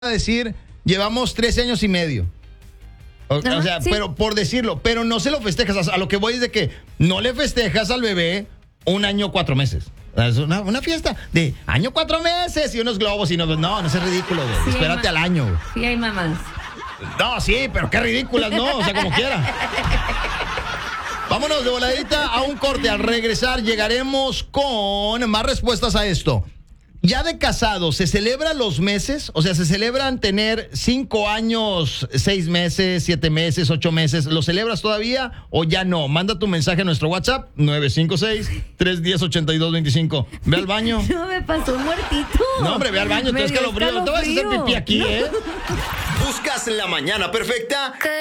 a decir, llevamos 13 años y medio. O sea, sí. pero por decirlo, pero no se lo festejas. A lo que voy es de que no le festejas al bebé 1 año 4 meses. Es una fiesta de año 4 meses y unos globos y no es ridículo, güey. Sí, Espérate al año, güey. Sí, hay mamás. No, sí, pero qué ridículas, ¿no? O sea, como quiera. Vámonos de voladita a un corte. Al regresar llegaremos con más respuestas a esto. Ya de casados, ¿se celebran los meses? O sea, ¿se celebran tener 5 años, 6 meses, 7 meses, 8 meses? ¿Lo celebras todavía o ya no? Manda tu mensaje a nuestro WhatsApp, 956-310-8225. Ve al baño. No, me pasó un muertito. No, hombre, ve al baño. Tú Me dio escalofrío. No te vas a hacer escalofrío. pipí aquí, ¿eh? ¿Buscas la mañana perfecta?